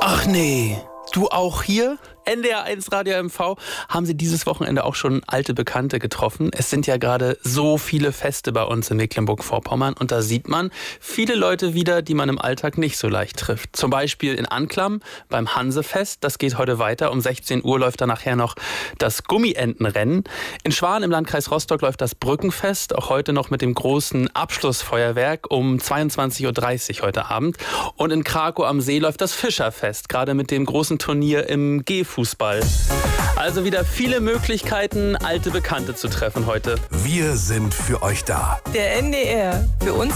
Ach nee, du auch hier? NDR1 Radio MV haben Sie dieses Wochenende auch schon alte Bekannte getroffen. Es sind ja gerade so viele Feste bei uns in Mecklenburg-Vorpommern und da sieht man viele Leute wieder, die man im Alltag nicht so leicht trifft. Zum Beispiel in Anklam beim Hansefest, das geht heute weiter. Um 16 Uhr läuft dann nachher noch das Gummientenrennen. In Schwan im Landkreis Rostock läuft das Brückenfest, auch heute noch mit dem großen Abschlussfeuerwerk um 22.30 Uhr heute Abend. Und in Krakow am See läuft das Fischerfest, gerade mit dem großen Turnier im G-Fußball. Also wieder viele Möglichkeiten, alte Bekannte zu treffen heute. Wir sind für euch da. Der NDR, für uns